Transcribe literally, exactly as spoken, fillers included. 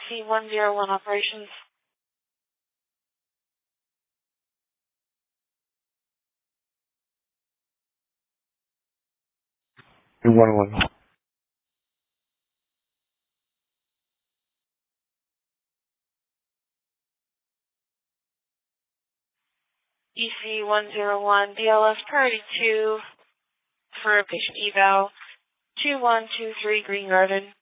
C one zero one operations. two one one. E C one zero one, D L S priority two for patient eval, two one two three Green Garden.